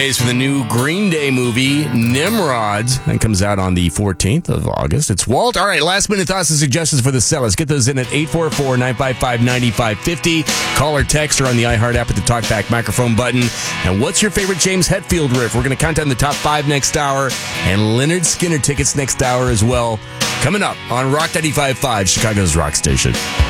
For the new Green Day movie, Nimrod. That comes out on the 14th of August. It's Walt. All right, last minute thoughts and suggestions for the sellers. Get those in at 844-955-9550. Call or text or on the iHeart app at the TalkBack microphone button. And what's your favorite James Hetfield riff? We're going to count down the top 5 next hour, and Leonard Skinner tickets next hour as well. Coming up on Rock 95.5, Chicago's rock station.